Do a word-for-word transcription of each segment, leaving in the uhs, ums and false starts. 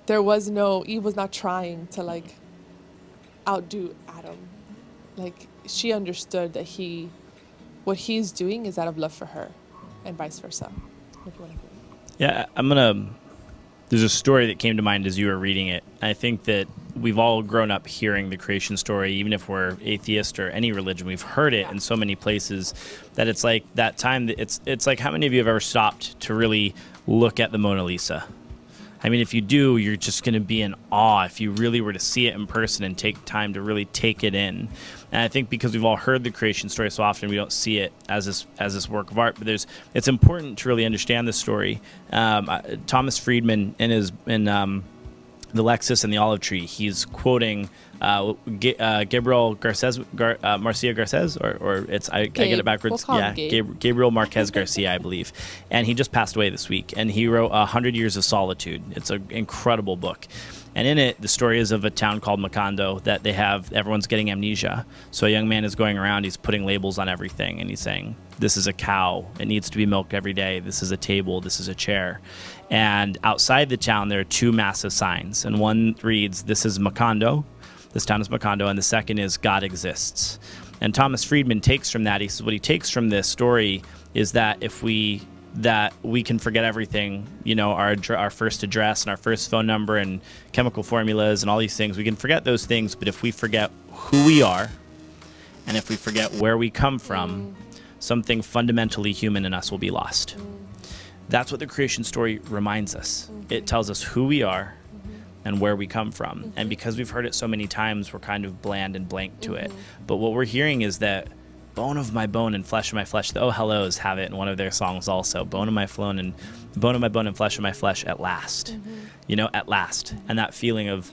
there was no, Eve was not trying to like outdo Adam. Like she understood that he, what he's doing is out of love for her, and vice versa. If you want to yeah, I'm gonna. There's a story that came to mind as you were reading it. I think that we've all grown up hearing the creation story, even if we're atheist or any religion. We've heard it in so many places that it's like that time. That it's it's like how many of you have ever stopped to really look at the Mona Lisa? I mean, if you do, you're just going to be in awe if you really were to see it in person and take time to really take it in. And I think because we've all heard the creation story so often, we don't see it as this as this work of art. But there's it's important to really understand this story. Um, uh, Thomas Friedman in his in um, the Lexus and the Olive Tree, he's quoting uh, G- uh, Gabriel Garces, Gar- uh, Marcia Garces, or, or it's I, I get it backwards. We'll yeah, Gab- Gabriel Marquez Garcia, I believe, and he just passed away this week. And he wrote A Hundred Years of Solitude. It's an incredible book. And in it, the story is of a town called Macondo that they have, everyone's getting amnesia. So a young man is going around, he's putting labels on everything, and he's saying, this is a cow, it needs to be milked every day, this is a table, this is a chair. And outside the town, there are two massive signs, and one reads, this is Macondo, this town is Macondo, and the second is God exists. And Thomas Friedman takes from that, he says what he takes from this story is that if we that we can forget everything, you know, our our first address and our first phone number and chemical formulas and all these things. We can forget those things, but if we forget who we are and if we forget where we come from, mm. something fundamentally human in us will be lost. Mm. That's what the creation story reminds us. Mm-hmm. It tells us who we are mm-hmm. and where we come from. Mm-hmm. And because we've heard it so many times, we're kind of bland and blank to mm-hmm. it. But what we're hearing is that bone of my bone and flesh of my flesh. The Oh Hellos have it in one of their songs also. Bone of my bone and bone of my bone and flesh of my flesh at last. Mm-hmm. You know, at last. Mm-hmm. And that feeling of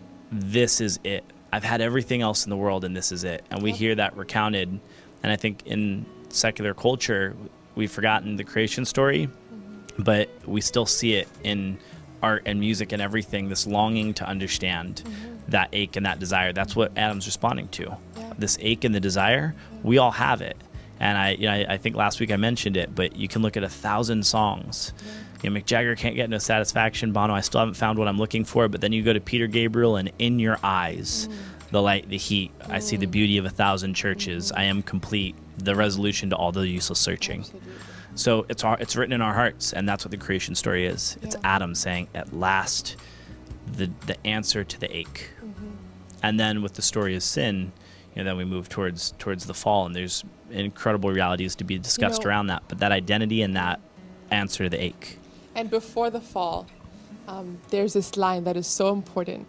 this is it. I've had everything else in the world and this is it. And we yep. hear that recounted. And I think in secular culture, we've forgotten the creation story, mm-hmm. but we still see it in art and music and everything, this longing to understand mm-hmm. that ache and that desire. That's what Adam's responding to. Yeah. This ache and the desire, we all have it. And I, you know, I, I think last week I mentioned it, but you can look at a thousand songs. Yeah. You know, Mick Jagger can't get no satisfaction. Bono, I still haven't found what I'm looking for. But then you go to Peter Gabriel, and in your eyes, mm. the light, the heat. Mm. I see the beauty of a thousand churches. Mm. I am complete. The resolution to all the useless searching. Absolutely. So it's our, it's written in our hearts, and that's what the creation story is. Yeah. It's Adam saying, at last, the the answer to the ache. Mm-hmm. And then with the story of sin, you know, then we move towards towards the fall, and there's incredible realities to be discussed you know, around that. But that identity and that answer to the ache. And before the fall, um, there's this line that is so important,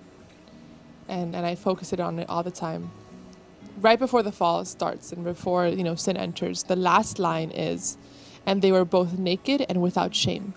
and, and I focus it on it all the time. Right before the fall starts and before, you know, sin enters, the last line is, and they were both naked and without shame.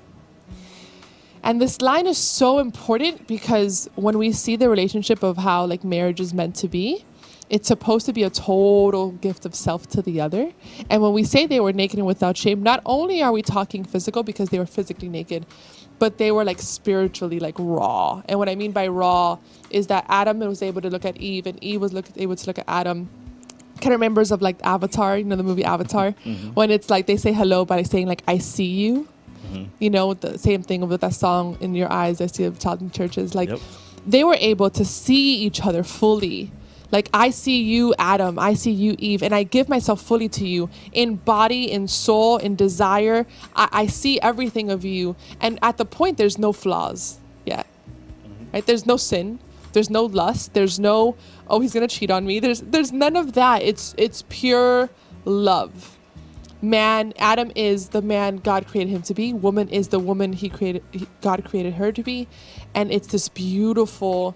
And this line is so important because when we see the relationship of how like marriage is meant to be, it's supposed to be a total gift of self to the other. And when we say they were naked and without shame, not only are we talking physical because they were physically naked, but they were like spiritually like raw. And what I mean by raw is that Adam was able to look at Eve and Eve was look, able to look at Adam. Kind of members of like Avatar, you know, the movie Avatar, mm-hmm. when it's like they say hello by saying like, I see you, mm-hmm. you know, the same thing with that song, In Your Eyes, I See a Child in Churches. Like yep. they were able to see each other fully. Like, I see you, Adam, I see you, Eve, and I give myself fully to you in body, in soul, in desire. I, I see everything of you. And at the point, there's no flaws yet, mm-hmm. right? There's no sin. There's no lust. There's no, oh, he's going to cheat on me. There's there's none of that. It's it's pure love. Man, Adam is the man God created him to be. Woman is the woman he created, he, God created her to be. And it's this beautiful,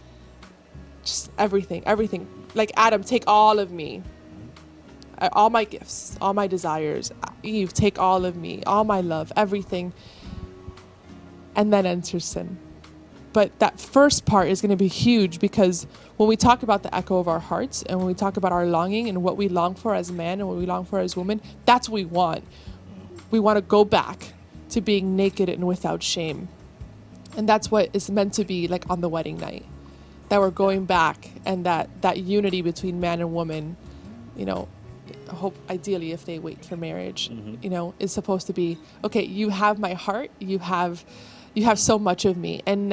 just everything, everything. Like, Adam, take all of me. All my gifts, all my desires. Eve, take all of me, all my love, everything. And then enters sin. But that first part is going to be huge because when we talk about the echo of our hearts and when we talk about our longing and what we long for as men and what we long for as women, that's what we want. We want to go back to being naked and without shame. And that's what is meant to be like on the wedding night. That we're going back and that, that unity between man and woman, you know, I hope ideally if they wait for marriage, mm-hmm. you know, is supposed to be, okay, you have my heart, you have, you have so much of me. And